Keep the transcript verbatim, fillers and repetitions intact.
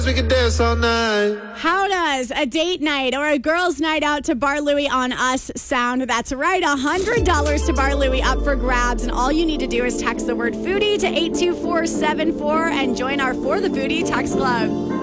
We can dance all night. How does a date night or a girls' night out to Bar Louie on us sound? That's right, one hundred dollars to Bar Louie up for grabs. And all you need to do is text the word foodie to eight two four seven four and join our For the Foodie text club.